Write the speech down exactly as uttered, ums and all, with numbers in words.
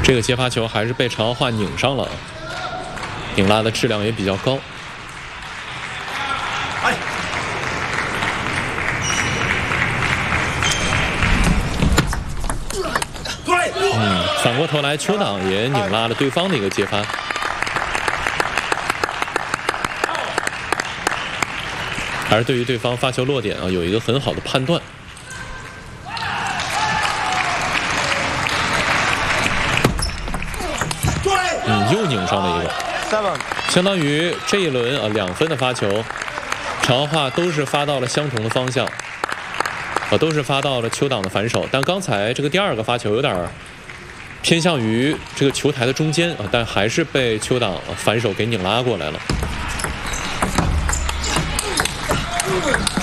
这个接发球还是被长话拧上了，拧拉的质量也比较高。嗯，反过头来，邱党也拧拉了对方的一个接发。 还是对于对方发球落点啊有一个很好的判断。嗯，又拧上了一个，相当于这一轮啊两分的发球，长话都是发到了相同的方向，啊都是发到了邱党的反手。但刚才这个第二个发球有点偏向于这个球台的中间啊，但还是被邱党反手给拧拉过来了。